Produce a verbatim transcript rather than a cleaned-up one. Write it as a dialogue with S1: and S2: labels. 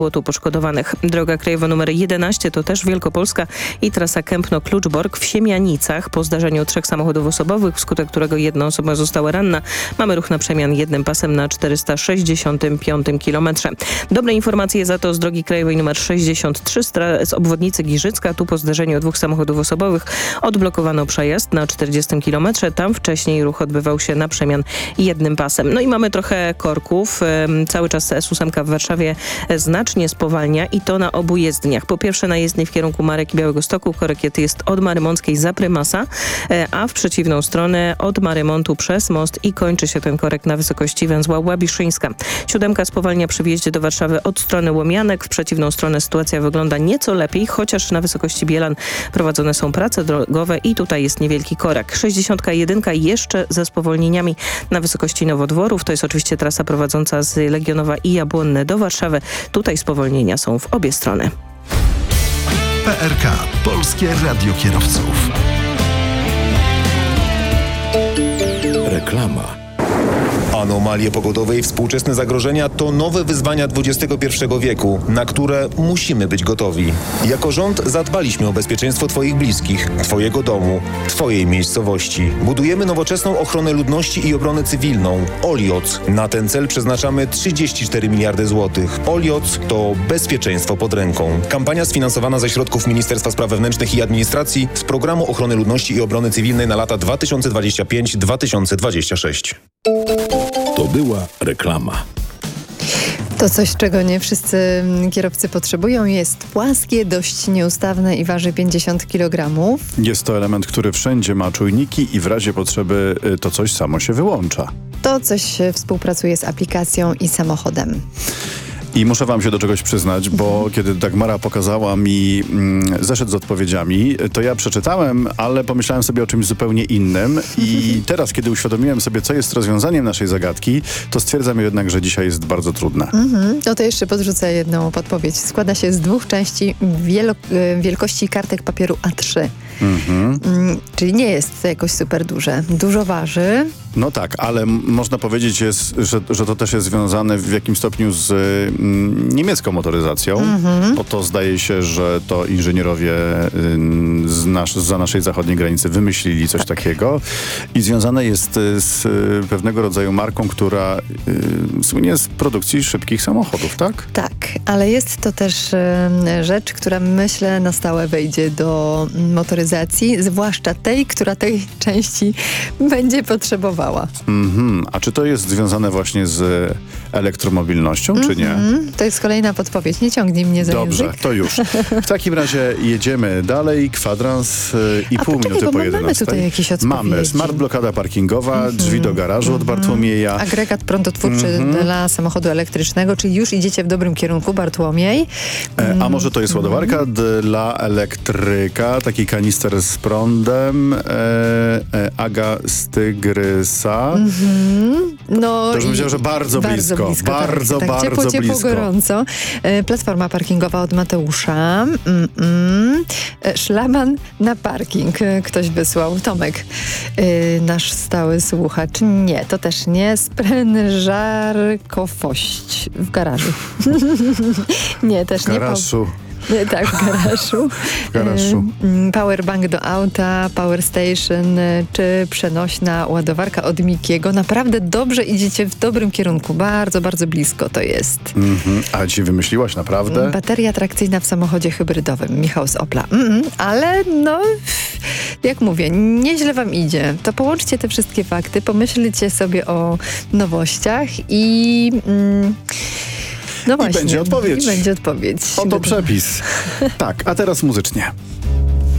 S1: tu poszkodowanych. Droga krajowa numer jedenaście to też Wielkopolska i trasa Kępno-Kluczbork w Siemianicach. Po zdarzeniu trzech samochodów osobowych, wskutek którego jedna osoba została ranna, mamy ruch na przemian jednym pasem na czterysta sześćdziesiątym piątym kilometrze. Dobre informacje za to z drogi krajowej numer sześćdziesiąt trzy z obwodnicy Giżycka. Tu po zdarzeniu dwóch samochodów osobowych odblokowano przejazd na czterdziestym kilometrze. Tam wcześniej ruch odbywał się na przemian jednym pasem. No i mamy trochę korków. Cały czas S osiem w Warszawie znacznie spowalnia i to na obu jezdniach. Po pierwsze na jezdni w kierunku Marek i Białegostoku korek jest od Marymąckiej za Prymasa, a w przeciwną stronę od Marymontu przez most i kończy się ten korek na wysokości węzła Łabiszyńska. Siódemka spowalnia przy wjeździe do Warszawy od strony Łomianek. W przeciwną stronę sytuacja wygląda nieco lepiej, chociaż na wysokości Bielan prowadzone są prace drogowe i tutaj jest niewielki korek. sześćdziesiątka jeden jeszcze ze spowolnieniami na wysokości Nowodworów. To jest oczywiście trasa prowadząca z Legionowa i Jabłonne do Warszawy. Tutaj spowolnienia są w obie strony.
S2: P R K. Polskie Radio Kierowców.
S3: Reklama.
S4: Anomalie pogodowe i współczesne zagrożenia to nowe wyzwania dwudziestego pierwszego wieku, na które musimy być gotowi. Jako rząd zadbaliśmy o bezpieczeństwo Twoich bliskich, Twojego domu, Twojej miejscowości. Budujemy nowoczesną ochronę ludności i obronę cywilną. Olioc. Na ten cel przeznaczamy trzydzieści cztery miliardy złotych. Olioc to bezpieczeństwo pod ręką. Kampania sfinansowana ze środków Ministerstwa Spraw Wewnętrznych i Administracji z Programu Ochrony Ludności i Obrony Cywilnej na lata dwa tysiące dwudziesty piąty do dwa tysiące dwudziestego szóstego.
S3: To była reklama.
S5: To coś, czego nie wszyscy kierowcy potrzebują, jest płaskie, dość nieustawne i waży pięćdziesiąt kilogramów.
S6: Jest to element, który wszędzie ma czujniki i w razie potrzeby to coś samo się wyłącza.
S5: To coś współpracuje z aplikacją i samochodem.
S6: I muszę wam się do czegoś przyznać, bo mhm. kiedy Dagmara pokazała mi mm, zeszyt z odpowiedziami, to ja przeczytałem, ale pomyślałem sobie o czymś zupełnie innym i teraz, kiedy uświadomiłem sobie, co jest rozwiązaniem naszej zagadki, to stwierdzam jednak, że dzisiaj jest bardzo trudne.
S5: Mhm. No to jeszcze podrzucę jedną podpowiedź. Składa się z dwóch części wielo- wielkości kartek papieru A trzy. Mhm. Mm, czyli nie jest to jakoś super duże. Dużo waży.
S6: No tak, ale m- można powiedzieć, jest, że, że to też jest związane w jakimś stopniu z y, niemiecką motoryzacją, mm-hmm. bo to zdaje się, że to inżynierowie y, z nasz, za naszej zachodniej granicy wymyślili coś tak. takiego i związane jest z y, pewnego rodzaju marką, która y, słynie z produkcji szybkich samochodów, tak?
S5: Tak, ale jest to też y, rzecz, która myślę na stałe wejdzie do motoryzacji, zwłaszcza tej, która tej części będzie potrzebowała.
S6: Mm-hmm. A czy to jest związane właśnie z elektromobilnością, mm-hmm. czy nie?
S5: To jest kolejna podpowiedź. Nie ciągnij mnie za
S6: Dobrze,
S5: język.
S6: to już. W takim razie jedziemy dalej. Kwadrans y, i
S5: A
S6: pół
S5: poczekaj,
S6: minuty
S5: bo
S6: po
S5: mamy
S6: jedenastej.
S5: tutaj jakieś odpowiedzi.
S6: Mamy smart blokada parkingowa, mm-hmm. drzwi do garażu mm-hmm. od Bartłomieja.
S5: Agregat prądotwórczy mm-hmm. dla samochodu elektrycznego, czyli już idziecie w dobrym kierunku, Bartłomiej.
S6: E, a może to jest ładowarka mm-hmm. dla elektryka, taki kanister z prądem, e, e, Aga z Tygrysa. Mm-hmm. No to już myślałem, że bardzo,
S5: bardzo
S6: blisko.
S5: blisko.
S6: Bardzo,
S5: tak,
S6: bardzo
S5: tak. Ciepło, ciepło,
S6: blisko.
S5: gorąco. E, platforma parkingowa od Mateusza. Mm-mm. E, szlaban na parking. E, ktoś wysłał. Tomek, e, nasz stały słuchacz. Nie, to też nie. Sprężarkowość w garażu. nie, też
S6: w garażu.
S5: nie. Nie, tak, w garażu.
S6: w garażu.
S5: Powerbank do auta, power station, czy przenośna ładowarka od Mikiego. Naprawdę dobrze idziecie w dobrym kierunku. Bardzo, bardzo blisko to jest.
S6: Mm-hmm. A ci wymyśliłaś naprawdę?
S5: Bateria trakcyjna w samochodzie hybrydowym. Michał z Opla. Mm-mm, ale no, jak mówię, nieźle wam idzie. To połączcie te wszystkie fakty, pomyślcie sobie o nowościach i... Mm, No właśnie.
S6: I będzie odpowiedź.
S5: I będzie odpowiedź.
S6: Oto przepis. Tak, a teraz muzycznie.